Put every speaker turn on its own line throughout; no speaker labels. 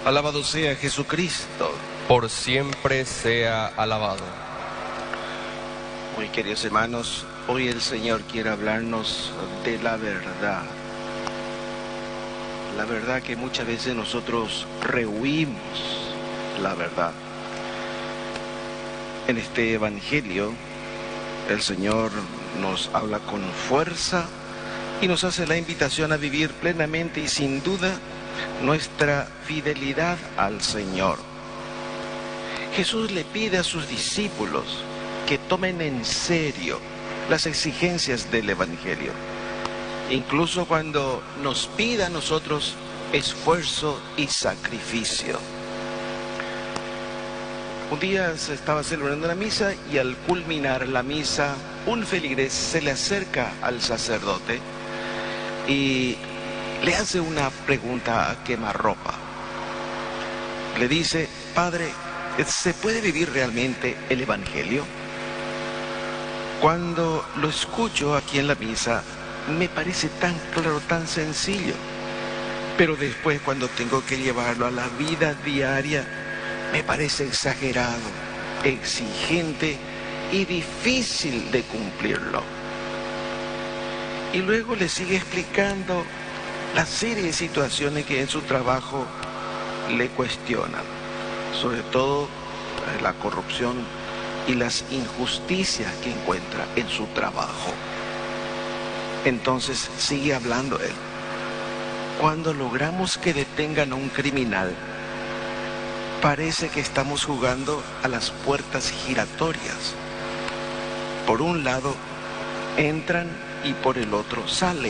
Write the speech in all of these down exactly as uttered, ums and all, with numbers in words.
Alabado sea Jesucristo.
Por siempre sea alabado.
Muy queridos hermanos, hoy el Señor quiere hablarnos de la verdad. La verdad que muchas veces nosotros rehuimos la verdad. En este Evangelio, el Señor nos habla con fuerza y nos hace la invitación a vivir plenamente y sin duda nuestra fidelidad al Señor. Jesús le pide a sus discípulos que tomen en serio las exigencias del Evangelio, incluso cuando nos pida a nosotros esfuerzo y sacrificio. Un día se estaba celebrando la misa y al culminar la misa, un feligrés se le acerca al sacerdote y le hace una pregunta a quemarropa. Le dice: Padre, ¿se puede vivir realmente el Evangelio? Cuando lo escucho aquí en la misa, me parece tan claro, tan sencillo. Pero después, cuando tengo que llevarlo a la vida diaria, me parece exagerado, exigente y difícil de cumplirlo. Y luego le sigue explicando la serie de situaciones que en su trabajo le cuestionan, sobre todo la corrupción y las injusticias que encuentra en su trabajo. Entonces sigue hablando él. Cuando logramos que detengan a un criminal, parece que estamos jugando a las puertas giratorias. Por un lado entran y por el otro salen.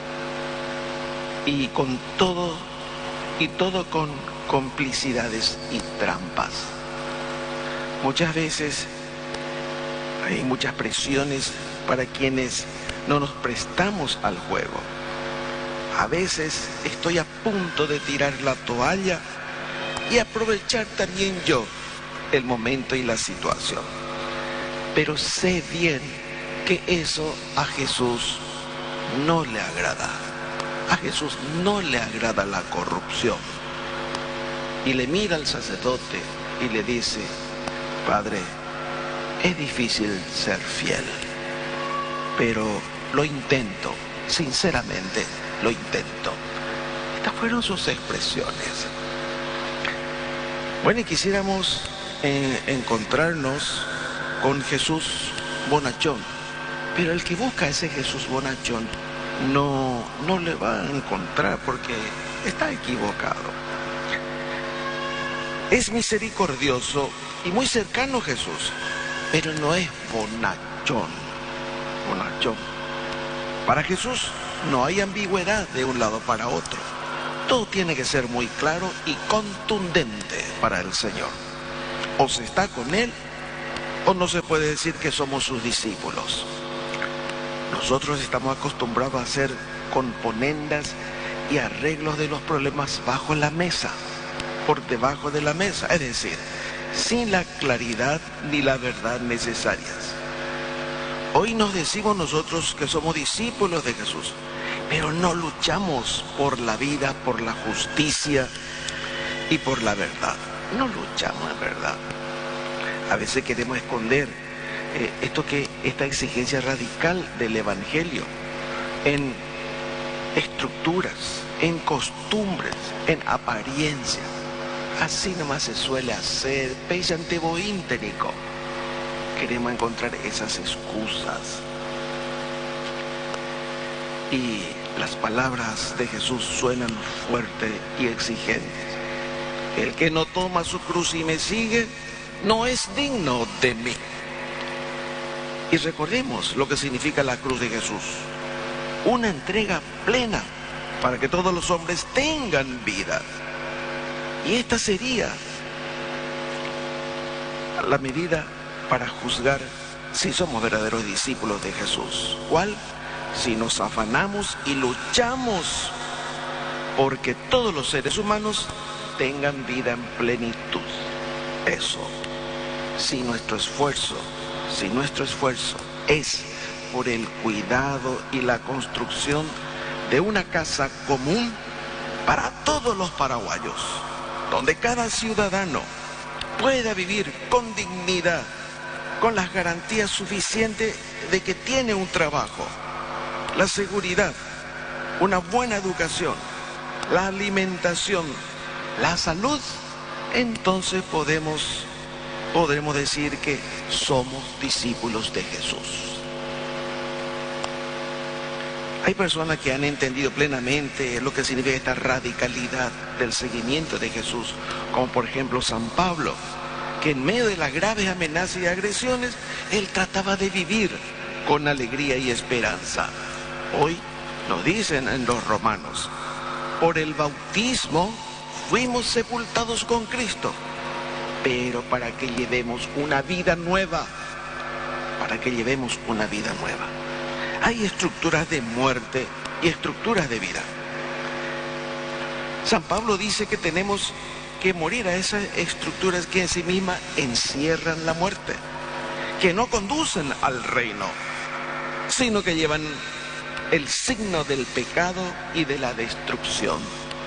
Y con todo, y todo con complicidades y trampas. Muchas veces hay muchas presiones para quienes no nos prestamos al juego. A veces estoy a punto de tirar la toalla y aprovechar también yo el momento y la situación. Pero sé bien que eso a Jesús no le agrada. A Jesús no le agrada la corrupción. Y le mira al sacerdote y le dice: Padre, es difícil ser fiel, pero lo intento, sinceramente lo intento. Estas fueron sus expresiones. Bueno, y quisiéramos eh, encontrarnos con Jesús bonachón, pero el que busca ese Jesús bonachón no, no le va a encontrar porque está equivocado. Es misericordioso y muy cercano Jesús, pero no es bonachón, bonachón. Para Jesús no hay ambigüedad de un lado para otro. Todo tiene que ser muy claro y contundente para el Señor. O se está con Él, o no se puede decir que somos sus discípulos. Nosotros estamos acostumbrados a hacer componendas y arreglos de los problemas bajo la mesa, por debajo de la mesa, es decir, sin la claridad ni la verdad necesarias. Hoy nos decimos nosotros que somos discípulos de Jesús, pero no luchamos por la vida, por la justicia y por la verdad. No luchamos en verdad. A veces queremos esconder eh, esto que, esta exigencia radical del Evangelio en estructuras, en costumbres, en apariencia. Así nomás se suele hacer, pensante boíntenico. Queremos encontrar esas excusas. Y las palabras de Jesús suenan fuertes y exigentes. El que no toma su cruz y me sigue, no es digno de mí. Y recordemos lo que significa la cruz de Jesús. Una entrega plena para que todos los hombres tengan vida. Y esta sería la medida para juzgar si somos verdaderos discípulos de Jesús. ¿Cuál? Si nos afanamos y luchamos porque todos los seres humanos tengan vida en plenitud. Eso. Si nuestro esfuerzo, si nuestro esfuerzo es por el cuidado y la construcción de una casa común para todos los paraguayos, donde cada ciudadano pueda vivir con dignidad, con las garantías suficientes de que tiene un trabajo, la seguridad, una buena educación, la alimentación, la salud, entonces podemos, podremos decir que somos discípulos de Jesús. Hay personas que han entendido plenamente lo que significa esta radicalidad del seguimiento de Jesús, como por ejemplo San Pablo, que en medio de las graves amenazas y agresiones, él trataba de vivir con alegría y esperanza. Hoy nos dicen en los Romanos, por el bautismo fuimos sepultados con Cristo, pero para que llevemos una vida nueva, para que llevemos una vida nueva. Hay estructuras de muerte y estructuras de vida. San Pablo dice que tenemos que morir a esas estructuras que en sí mismas encierran la muerte, que no conducen al reino, sino que llevan el signo del pecado y de la destrucción.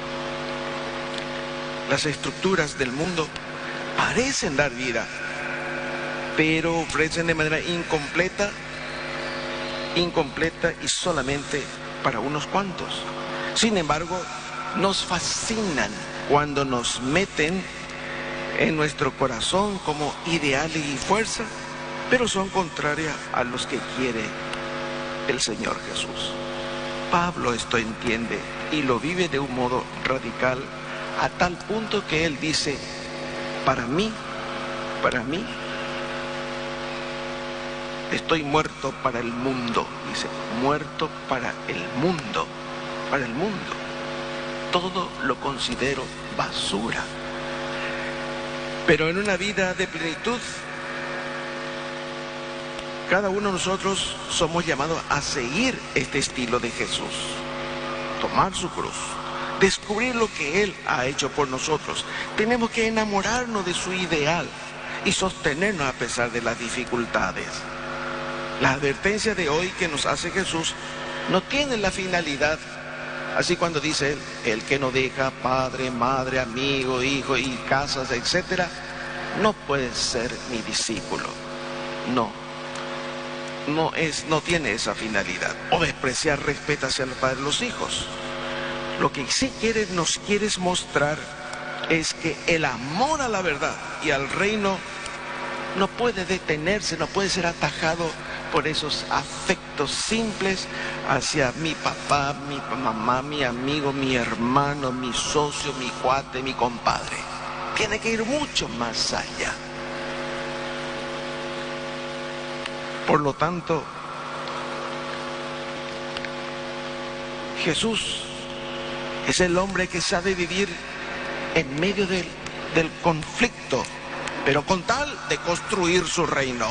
Las estructuras del mundo parecen dar vida, pero ofrecen de manera incompleta, incompleta y solamente para unos cuantos. Sin embargo, nos fascinan cuando nos meten en nuestro corazón como ideales y fuerza, pero son contrarias a los que quiere el Señor Jesús. Pablo esto entiende y lo vive de un modo radical, a tal punto que él dice, para mí, para mí, estoy muerto para el mundo, dice, muerto para el mundo, para el mundo. Todo lo considero basura. Pero en una vida de plenitud, cada uno de nosotros somos llamados a seguir este estilo de Jesús, tomar su cruz, descubrir lo que Él ha hecho por nosotros. Tenemos que enamorarnos de su ideal y sostenernos a pesar de las dificultades. La advertencia de hoy que nos hace Jesús no tiene la finalidad, así cuando dice Él, el que no deja padre, madre, amigo, hijo y casas, etcétera, no puede ser mi discípulo. No, no es, no tiene esa finalidad. O despreciar respeto hacia el padre de los hijos. Lo que sí quiere, nos quieres mostrar es que el amor a la verdad y al reino no puede detenerse, no puede ser atajado por esos afectos simples hacia mi papá, mi mamá, mi amigo, mi hermano, mi socio, mi cuate, mi compadre. Tiene que ir mucho más allá. Por lo tanto, Jesús es el hombre que sabe vivir en medio del, del conflicto, pero con tal de construir su reino.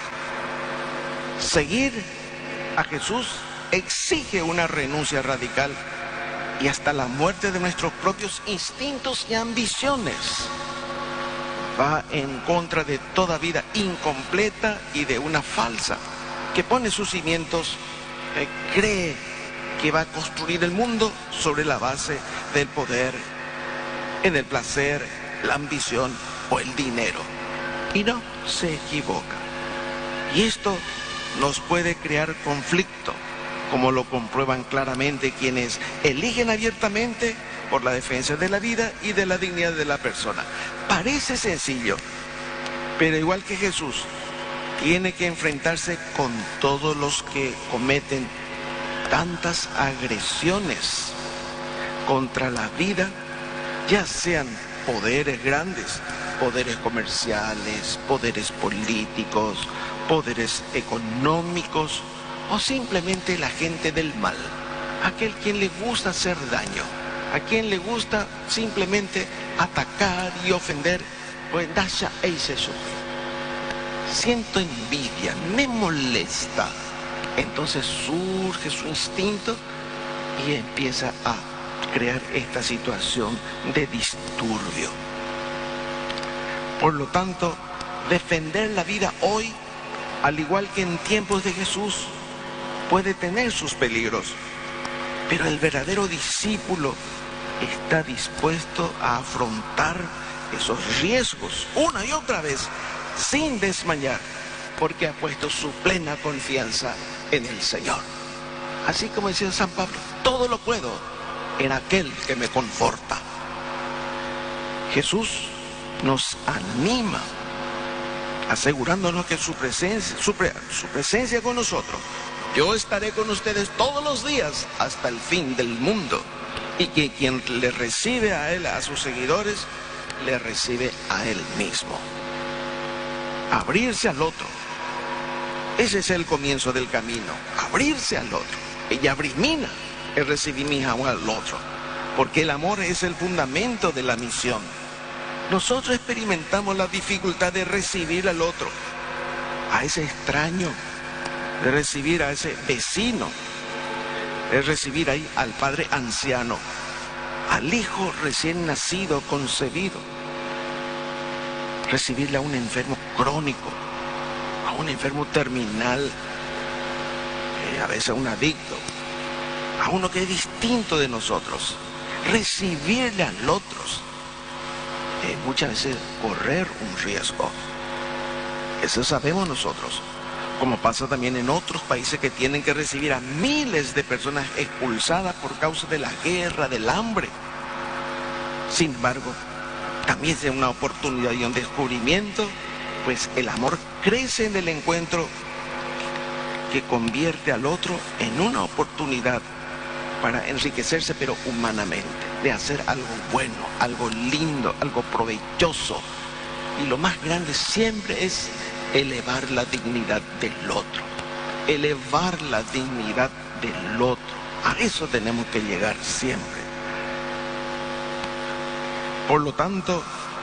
Seguir a Jesús exige una renuncia radical y hasta la muerte de nuestros propios instintos y ambiciones. Va en contra de toda vida incompleta y de una falsa, que pone sus cimientos, eh, cree que va a construir el mundo sobre la base del poder, en el placer, la ambición o el dinero. Y no, se equivoca. Y esto nos puede crear conflicto, como lo comprueban claramente quienes eligen abiertamente por la defensa de la vida y de la dignidad de la persona. Parece sencillo, pero igual que Jesús, tiene que enfrentarse con todos los que cometen tantas agresiones contra la vida, ya sean poderes grandes, poderes comerciales, poderes políticos, poderes económicos o simplemente la gente del mal, aquel quien le gusta hacer daño, a quien le gusta simplemente atacar y ofender, pues dasha eise sufre. Siento envidia, me molesta. Entonces surge su instinto y empieza a crear esta situación de disturbio. Por lo tanto, defender la vida hoy, al igual que en tiempos de Jesús, puede tener sus peligros. Pero el verdadero discípulo está dispuesto a afrontar esos riesgos una y otra vez sin desmayar, porque ha puesto su plena confianza en el Señor. Así como decía San Pablo, todo lo puedo en aquel que me conforta. Jesús nos anima, asegurándonos que su presencia, su, pre, su presencia con nosotros, yo estaré con ustedes todos los días hasta el fin del mundo, y que quien le recibe a él, a sus seguidores, le recibe a él mismo. Abrirse al otro, ese es el comienzo del camino, abrirse al otro. Ella abrimina el recibimiento al otro, porque el amor es el fundamento de la misión. Nosotros experimentamos la dificultad de recibir al otro, a ese extraño, de recibir a ese vecino, de recibir ahí al padre anciano, al hijo recién nacido, concebido, recibirle a un enfermo crónico, a un enfermo terminal, eh, a veces a un adicto, a uno que es distinto de nosotros, recibirle al otro, eh, muchas veces correr un riesgo. Eso sabemos nosotros, como pasa también en otros países que tienen que recibir a miles de personas expulsadas por causa de la guerra, del hambre. Sin embargo, también es una oportunidad y un descubrimiento, pues el amor crece en el encuentro que convierte al otro en una oportunidad para enriquecerse, pero humanamente, de hacer algo bueno, algo lindo, algo provechoso. Y lo más grande siempre es elevar la dignidad del otro, elevar la dignidad del otro. A eso tenemos que llegar siempre. Por lo tanto,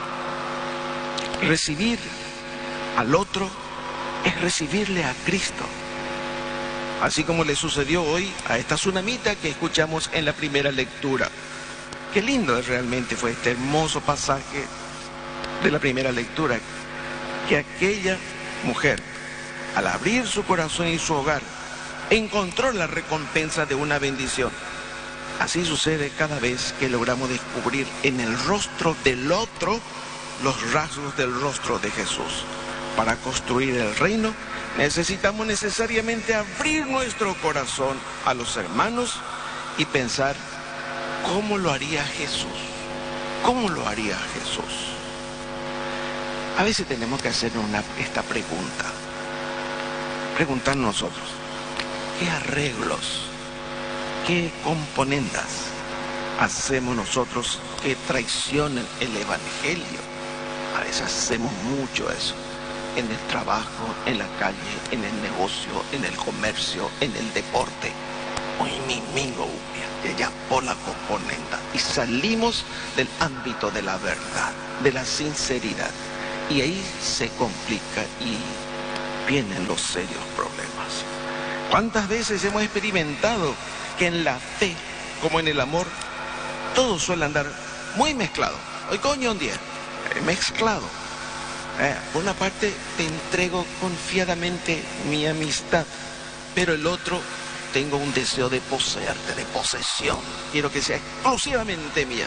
recibir al otro es recibirle a Cristo. Así como le sucedió hoy a esta tsunamita que escuchamos en la primera lectura. Qué lindo realmente fue este hermoso pasaje de la primera lectura, que aquella mujer, al abrir su corazón y su hogar, encontró la recompensa de una bendición. Así sucede cada vez que logramos descubrir en el rostro del otro los rasgos del rostro de Jesús. Para construir el reino necesitamos necesariamente abrir nuestro corazón a los hermanos y pensar cómo lo haría Jesús. ¿Cómo lo haría Jesús? A veces tenemos que hacer una, esta pregunta. Preguntar nosotros, ¿qué arreglos, qué componendas hacemos nosotros que traicionen el Evangelio? A veces hacemos mucho eso. En el trabajo, en la calle, en el negocio, en el comercio, en el deporte. Hoy mi mingo ubia, ella por la componenda. Y salimos del ámbito de la verdad, de la sinceridad. Y ahí se complica y vienen los serios problemas. ¿Cuántas veces hemos experimentado que en la fe, como en el amor, todo suele andar muy mezclado? Hoy coño un día, mezclado. Eh, por una parte te entrego confiadamente mi amistad, pero el otro tengo un deseo de poseerte, de posesión. Quiero que sea exclusivamente mía.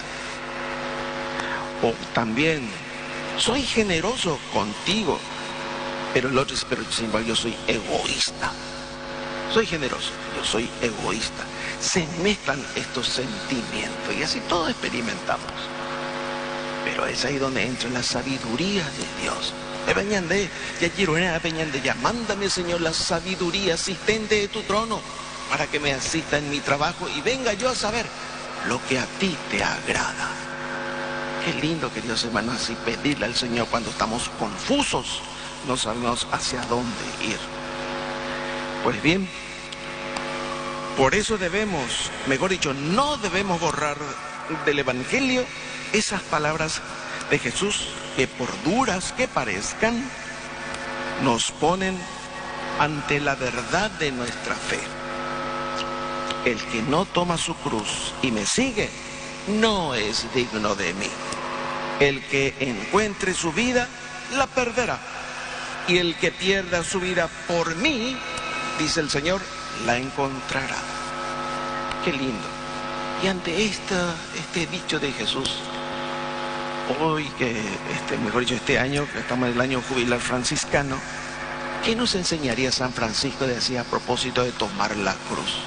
O también soy generoso contigo, pero el otro dice, pero sin embargo yo soy egoísta. Soy generoso, yo soy egoísta. Se mezclan estos sentimientos y así todos experimentamos. Pero es ahí donde entra la sabiduría de Dios. Ya quiero ya mándame, Señor, la sabiduría asistente de tu trono para que me asista en mi trabajo y venga yo a saber lo que a ti te agrada. Qué lindo, queridos hermanos, así pedirle al Señor cuando estamos confusos, no sabemos hacia dónde ir. Pues bien, por eso debemos, mejor dicho, no debemos borrar del Evangelio esas palabras de Jesús que, por duras que parezcan, nos ponen ante la verdad de nuestra fe. El que no toma su cruz y me sigue no es digno de mí. El que encuentre su vida la perderá, y el que pierda su vida por mí, dice el Señor, la encontrará. Qué lindo. Y ante esta, este dicho de Jesús, hoy que, este, mejor dicho, este año, que estamos en el año jubilar franciscano, ¿qué nos enseñaría San Francisco de Asís a propósito de tomar la cruz?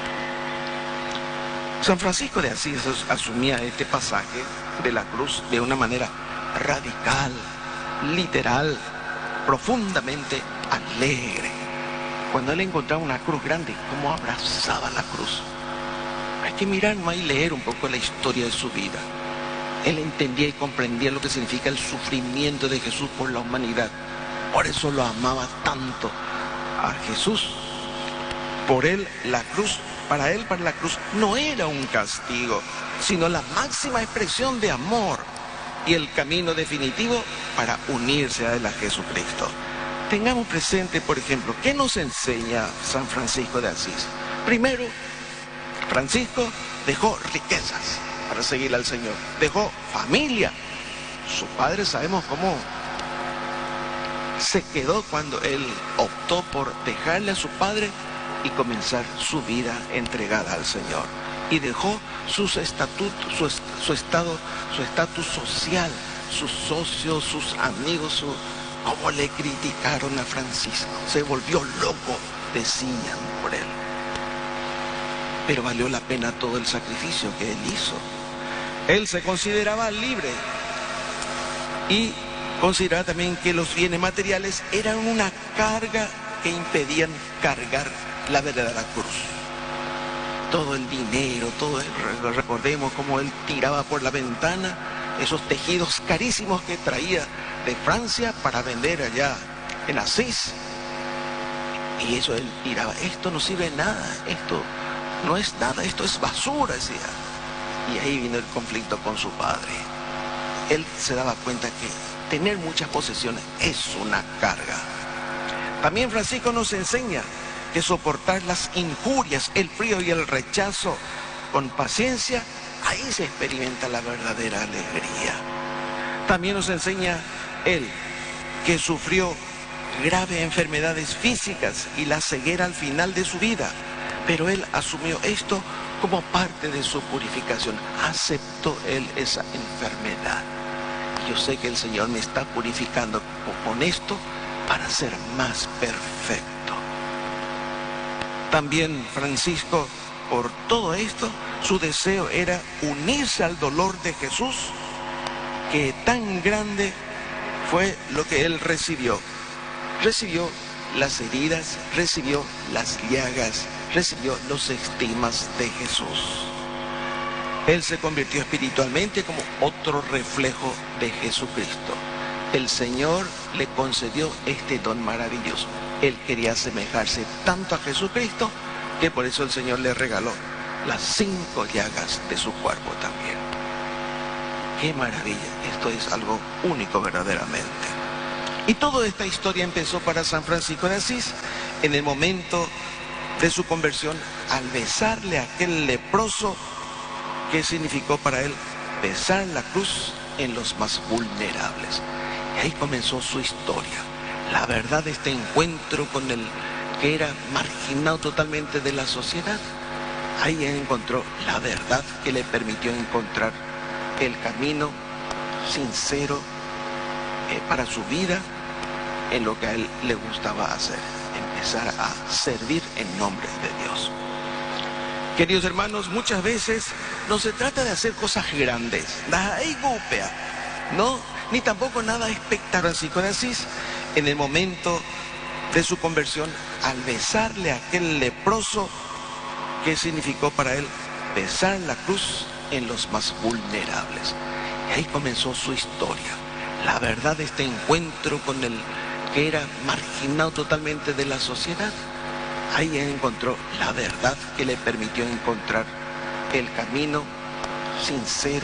San Francisco de Asís asumía este pasaje de la cruz de una manera radical, literal, profundamente alegre. Cuando él encontraba una cruz grande, cómo abrazaba la cruz. Hay que mirar más y leer un poco la historia de su vida. Él entendía y comprendía lo que significa el sufrimiento de Jesús por la humanidad. Por eso lo amaba tanto a Jesús. Por él, la cruz, para él, para la cruz, no era un castigo, sino la máxima expresión de amor y el camino definitivo para unirse a él, a Jesucristo. Tengamos presente, por ejemplo, ¿qué nos enseña San Francisco de Asís? Primero, Francisco dejó riquezas para seguir al Señor. Dejó familia. Su padre, sabemos cómo se quedó cuando él optó por dejarle a su padre y comenzar su vida entregada al Señor. Y dejó sus estatutos, su, su estado, su estatus social, sus socios, sus amigos, su, cómo le criticaron a Francisco. Se volvió loco, decían por él. Pero valió la pena todo el sacrificio que él hizo. Él se consideraba libre y consideraba también que los bienes materiales eran una carga que impedían cargar la verdadera cruz. Todo el dinero, todo el, recordemos cómo él tiraba por la ventana esos tejidos carísimos que traía de Francia para vender allá en Asís. Y eso él tiraba, esto no sirve de nada, esto no es nada, esto es basura, decía. Y ahí vino el conflicto con su padre. Él se daba cuenta que tener muchas posesiones es una carga. También Francisco nos enseña que soportar las injurias, el frío y el rechazo con paciencia, ahí se experimenta la verdadera alegría. También nos enseña él que sufrió graves enfermedades físicas y la ceguera al final de su vida, pero él asumió esto como parte de su purificación. Aceptó él esa enfermedad. Yo sé que el Señor me está purificando con esto para ser más perfecto. También Francisco, por todo esto, su deseo era unirse al dolor de Jesús, que tan grande fue lo que él recibió. Recibió las heridas, recibió las llagas, recibió los estigmas de Jesús. Él se convirtió espiritualmente como otro reflejo de Jesucristo. El Señor le concedió este don maravilloso. Él quería asemejarse tanto a Jesucristo que por eso el Señor le regaló las cinco llagas de su cuerpo también. ¡Qué maravilla! Esto es algo único verdaderamente. Y toda esta historia empezó para San Francisco de Asís en el momento de su conversión, al besarle a aquel leproso que significó para él besar la cruz en los más vulnerables. Y ahí comenzó su historia. La verdad de este encuentro con el que era marginado totalmente de la sociedad. Ahí encontró la verdad que le permitió encontrar el camino sincero eh, para su vida en lo que a él le gustaba hacer. Empezar a servir en nombre de Dios. Queridos hermanos, muchas veces no se trata de hacer cosas grandes, no, ni tampoco nada espectacular. Francisco de Asís, en el momento de su conversión, al besarle a aquel leproso que significó para él besar la cruz en los más vulnerables. Y ahí comenzó su historia. La verdad de este encuentro con el que era marginado totalmente de la sociedad. Ahí encontró la verdad que le permitió encontrar el camino sincero